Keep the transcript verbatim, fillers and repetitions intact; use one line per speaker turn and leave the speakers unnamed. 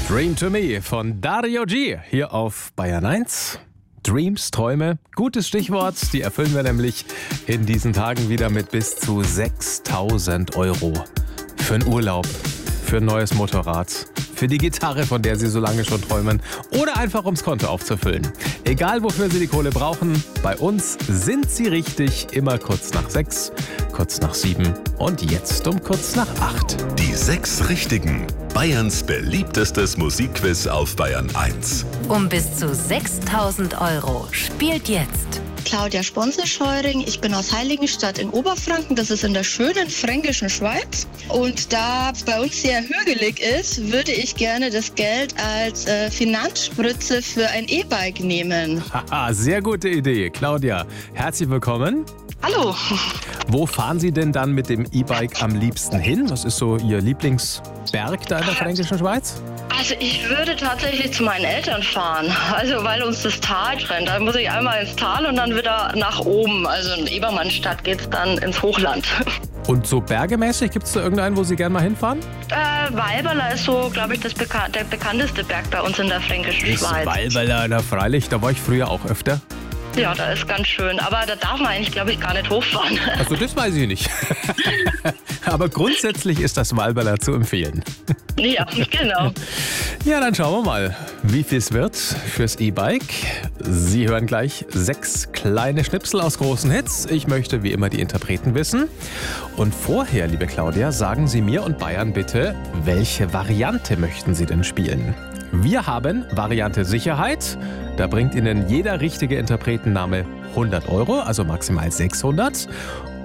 Dream to Me von Dario G. hier auf Bayern eins. Dreams, Träume, gutes Stichwort. Die erfüllen wir nämlich in diesen Tagen wieder mit bis zu sechstausend Euro. Für einen Urlaub, für ein neues Motorrad, für die Gitarre, von der Sie so lange schon träumen, oder einfach ums Konto aufzufüllen. Egal, wofür Sie die Kohle brauchen, bei uns sind Sie richtig, immer kurz nach sechs, kurz nach sieben und jetzt um kurz nach acht.
Die sechs Richtigen. Bayerns beliebtestes Musikquiz auf Bayern eins.
Um bis zu sechstausend Euro. Spielt jetzt
Claudia Sponser-Scheuring. Ich bin aus Heiligenstadt in Oberfranken. Das ist in der schönen fränkischen Schweiz. Und da bei uns sehr hügelig ist, würde ich gerne das Geld als äh, Finanzspritze für ein E-Bike nehmen.
Haha, sehr gute Idee. Claudia, herzlich willkommen.
Hallo.
Wo fahren Sie denn dann mit dem E-Bike am liebsten hin? Was ist so Ihr Lieblingsberg da in der fränkischen Schweiz?
Also ich würde tatsächlich zu meinen Eltern fahren, also weil uns das Tal trennt. Da muss ich einmal ins Tal und dann wieder nach oben. Also in Ebermannstadt geht es dann ins Hochland.
Und so bergemäßig, gibt es da irgendeinen, wo Sie gerne mal hinfahren?
Äh, Walberla ist so, glaube ich, das Beka- der bekannteste Berg bei uns in der fränkischen
Ist
Schweiz.
Walberla, na freilich, da war ich früher auch öfter.
Ja, da ist ganz schön. Aber da darf man eigentlich, glaube ich, gar nicht hochfahren.
Also das weiß ich nicht. Aber grundsätzlich ist das Walberla zu empfehlen.
Ja, genau.
Ja, dann schauen wir mal, wie viel es wird fürs E-Bike. Sie hören gleich sechs kleine Schnipsel aus großen Hits. Ich möchte wie immer die Interpreten wissen. Und vorher, liebe Claudia, sagen Sie mir und Bayern bitte, welche Variante möchten Sie denn spielen? Wir haben Variante Sicherheit. Da bringt Ihnen jeder richtige Interpretenname hundert Euro, also maximal sechshundert.